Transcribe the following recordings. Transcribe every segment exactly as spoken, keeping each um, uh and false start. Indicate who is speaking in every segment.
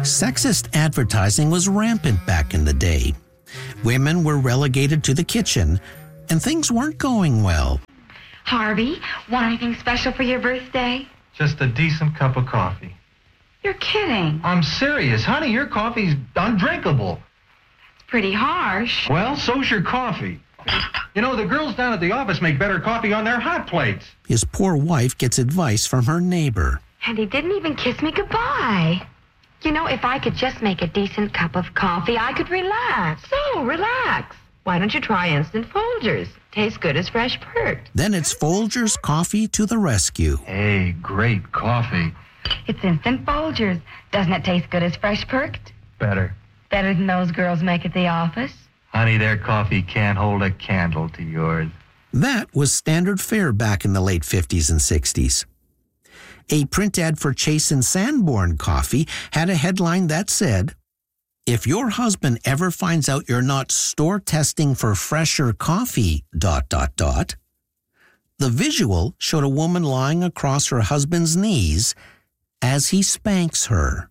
Speaker 1: Sexist advertising was rampant back in the day. Women were relegated to the kitchen, and things weren't going well.
Speaker 2: Harvey, want anything special for your birthday?
Speaker 3: Just a decent cup of coffee.
Speaker 2: You're kidding.
Speaker 3: I'm serious. Honey, your coffee's undrinkable.
Speaker 2: It's pretty harsh.
Speaker 3: Well, so's your coffee. You know, the girls down at the office make better coffee on their hot plates.
Speaker 1: His poor wife gets advice from her neighbor.
Speaker 2: And he didn't even kiss me goodbye. You know, if I could just make a decent cup of coffee, I could relax. So, relax. Why don't you try Instant Folgers? Tastes good as fresh perked.
Speaker 1: Then it's Folgers coffee to the rescue.
Speaker 3: Hey, great coffee.
Speaker 2: It's Instant Folgers. Doesn't it taste good as fresh perked?
Speaker 3: Better.
Speaker 2: Better than those girls make at the office?
Speaker 3: Honey, their coffee can't hold a candle to yours.
Speaker 1: That was standard fare back in the late fifties and sixties. A print ad for Chase and Sanborn coffee had a headline that said, "If your husband ever finds out you're not store testing for fresher coffee, dot, dot, dot." The visual showed a woman lying across her husband's knees as he spanks her.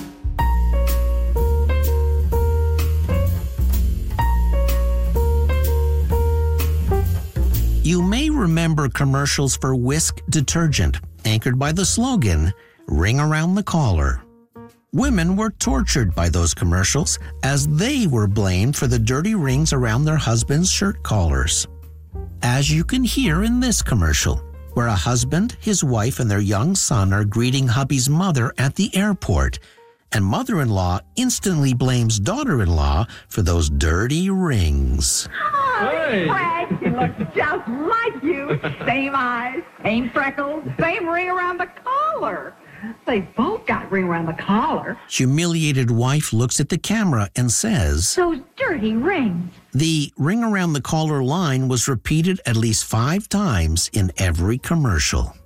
Speaker 1: You may remember commercials for Whisk detergent, anchored by the slogan, "Ring around the collar." Women were tortured by those commercials as they were blamed for the dirty rings around their husbands' shirt collars. As you can hear in this commercial, where a husband, his wife, and their young son are greeting hubby's mother at the airport, and mother-in-law instantly blames daughter-in-law for those dirty rings.
Speaker 4: Hey. Fred, he looks just like you. Same eyes, same freckles, same ring around the collar. They both got ring around the collar.
Speaker 1: Humiliated wife looks at the camera and says,
Speaker 4: Those dirty rings.
Speaker 1: The ring around the collar line was repeated at least five times in every commercial.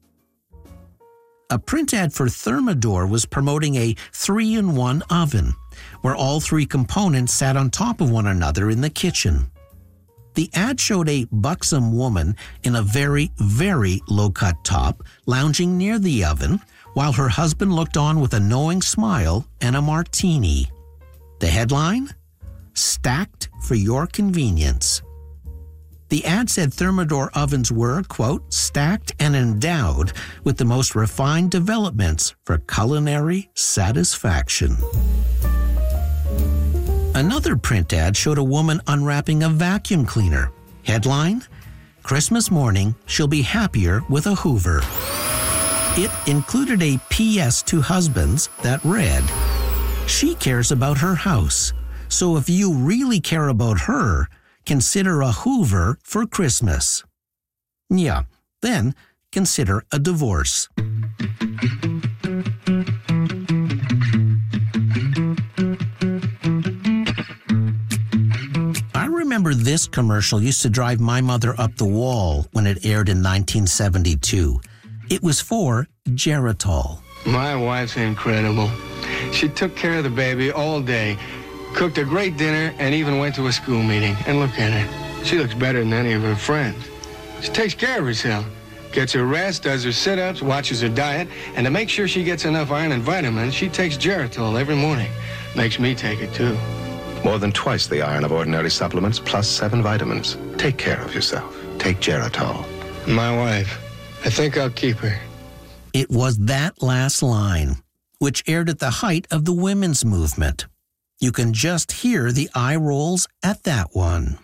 Speaker 1: A print ad for Thermador was promoting a three-in-one oven, where all three components sat on top of one another in the kitchen. The ad showed a buxom woman in a very, very low-cut top lounging near the oven, while her husband looked on with a knowing smile and a martini. The headline? Stacked for your convenience. The ad said Thermador ovens were, quote, stacked and endowed with the most refined developments for culinary satisfaction. Another print ad showed a woman unwrapping a vacuum cleaner. Headline, Christmas morning, she'll be happier with a Hoover. It included a P S to husbands that read, she cares about her house, so if you really care about her, consider a Hoover for Christmas. Yeah, then consider a divorce. I remember this commercial used to drive my mother up the wall when it aired in nineteen seventy-two. It was for Geritol.
Speaker 5: My wife's incredible. She took care of the baby all day, cooked a great dinner, and even went to a school meeting. And look at her. She looks better than any of her friends. She takes care of herself, gets her rest, does her sit-ups, watches her diet, and to make sure she gets enough iron and vitamins, she takes Geritol every morning. Makes me take it, too.
Speaker 6: More than twice the iron of ordinary supplements, plus seven vitamins. Take care of yourself. Take Geritol.
Speaker 5: My wife. I think I'll keep her.
Speaker 1: It was that last line, which aired at the height of the women's movement. You can just hear the eye rolls at that one.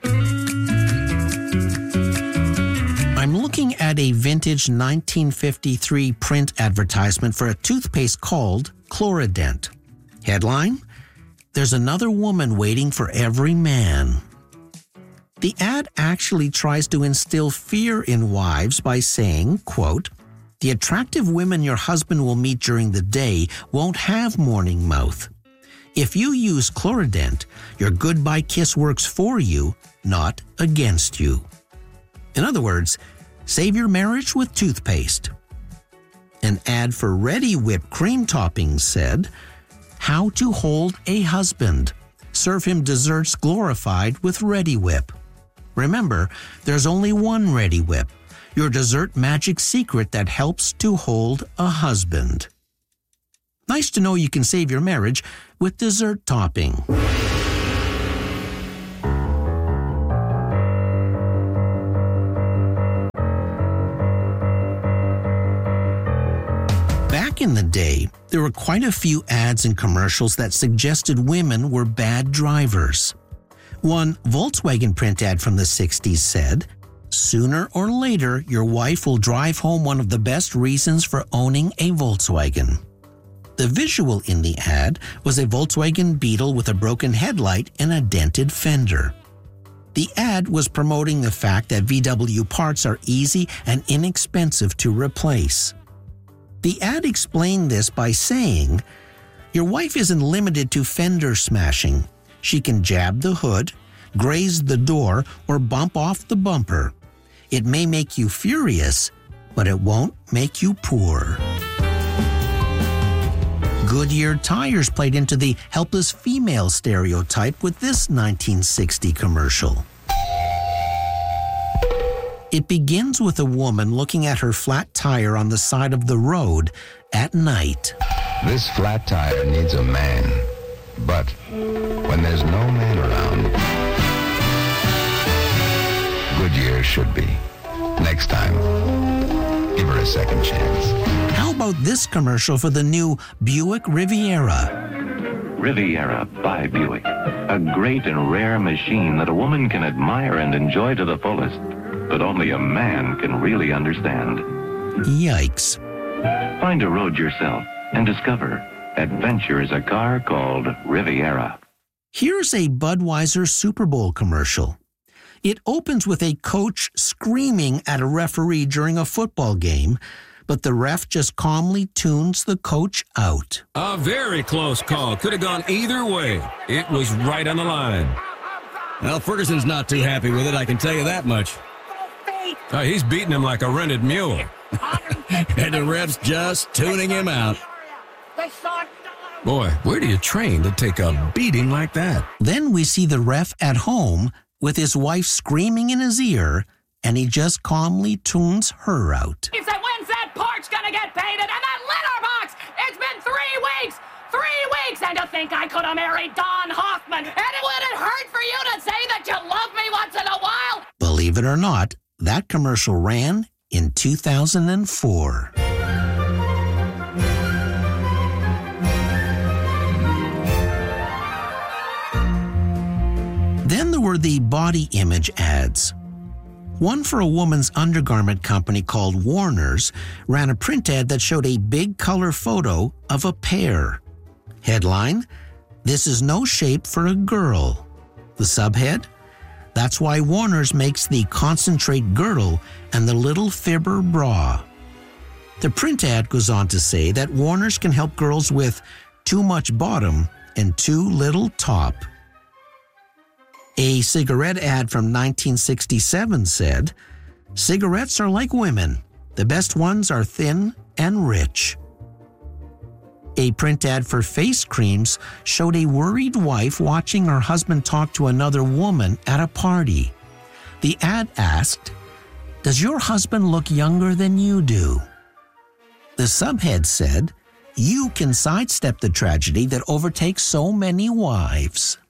Speaker 1: I'm looking at a vintage nineteen fifty-three print advertisement for a toothpaste called Chlorident. Headline, there's another woman waiting for every man. The ad actually tries to instill fear in wives by saying, quote, the attractive women your husband will meet during the day won't have morning mouth. If you use Chlorident, your goodbye kiss works for you, not against you. In other words, save your marriage with toothpaste. An ad for Ready Whip cream toppings said, how to hold a husband. Serve him desserts glorified with Ready Whip. Remember, there's only one Ready Whip, your dessert magic secret that helps to hold a husband. Nice to know you can save your marriage with dessert topping. Back in the day, there were quite a few ads and commercials that suggested women were bad drivers. One Volkswagen print ad from the sixties said, "Sooner or later, your wife will drive home one of the best reasons for owning a Volkswagen." The visual in the ad was a Volkswagen Beetle with a broken headlight and a dented fender. The ad was promoting the fact that V W parts are easy and inexpensive to replace. The ad explained this by saying, "Your wife isn't limited to fender smashing. She can jab the hood, graze the door, or bump off the bumper. It may make you furious, but it won't make you poor." Goodyear tires played into the helpless female stereotype with this nineteen sixty commercial. It begins with a woman looking at her flat tire on the side of the road at night.
Speaker 7: This flat tire needs a man, but when there's no man around, Goodyear should be. Next time, give her a second chance.
Speaker 1: How about this commercial for the new Buick Riviera?
Speaker 8: Riviera by Buick. A great and rare machine that a woman can admire and enjoy to the fullest, but only a man can really understand.
Speaker 1: Yikes.
Speaker 8: Find a road yourself and discover adventure is a car called Riviera.
Speaker 1: Here's a Budweiser Super Bowl commercial. It opens with a coach screaming at a referee during a football game, but the ref just calmly tunes the coach out.
Speaker 9: A very close call. Could have gone either way. It was right on the line.
Speaker 10: Well, Ferguson's not too happy with it, I can tell you that much.
Speaker 9: Uh, he's beating him like a rented mule.
Speaker 10: And the ref's just tuning him out.
Speaker 9: Boy, where do you train to take a beating like that?
Speaker 1: Then we see the ref at home with his wife screaming in his ear, and he just calmly tunes her out.
Speaker 11: He said, when's that porch gonna get painted? And that litter box! It's been three weeks! Three weeks! And to think I could have married Don Hoffman, and it wouldn't hurt for you to say that you love me once in a while!
Speaker 1: Believe it or not, that commercial ran in two thousand four. Then there were the body image ads. One for a woman's undergarment company called Warner's ran a print ad that showed a big color photo of a pear. Headline, "This is no shape for a girl." The subhead, "That's why Warner's makes the concentrate girdle and the little fibber bra." The print ad goes on to say that Warner's can help girls with too much bottom and too little top. A cigarette ad from nineteen sixty-seven said, "Cigarettes are like women. The best ones are thin and rich." A print ad for face creams showed a worried wife watching her husband talk to another woman at a party. The ad asked, "Does your husband look younger than you do?" The subhead said, "You can sidestep the tragedy that overtakes so many wives."